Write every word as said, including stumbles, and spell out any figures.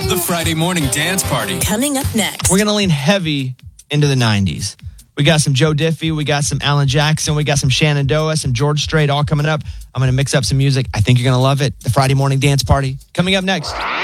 The Friday Morning Dance Party. Coming up next. We're going to lean heavy into the nineties. We got some Joe Diffie, we got some Alan Jackson, we got some Shenandoah, some George Strait all coming up. I'm going to mix up some music. I think you're going to love it. The Friday Morning Dance Party coming up next.